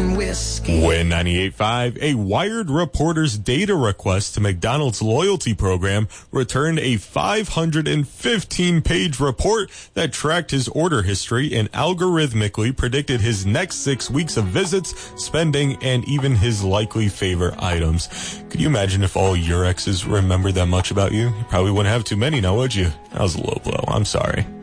and whiskey. Win 98.5, a Wired reporter's data request to McDonald's loyalty program returned a 515-page report that tracked his order history and algorithmically predicted his next 6 weeks of visits, spending, and even his likely favorite items. Could you imagine if all your exes remembered that much about you? You probably wouldn't have too many now, would you? That was a low blow. I'm sorry.